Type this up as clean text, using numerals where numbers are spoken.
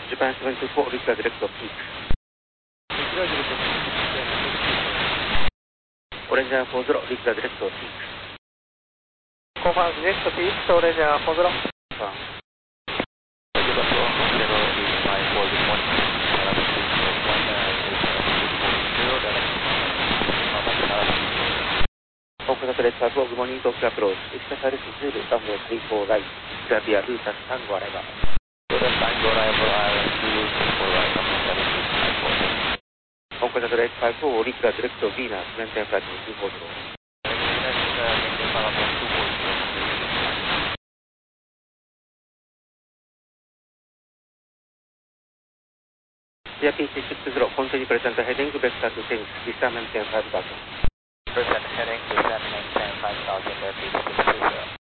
Japan 724, reach the direct of peak. Orange 40, reach the direct of peak. Confirm direct of peak, Orange 40. Confirm. Oakland Red 5, good morning, Tokyo approach. Express RS 0, runway 34 right. Xavier, Lucas, Tango arrival. Tango arrival, Island 2, right, Oakland Red 5, reach the direct of Venus, maintain flight 240. CRP660, continue present heading to vector to things, vista maintain 5000. Present heading to 10, maintain 5000,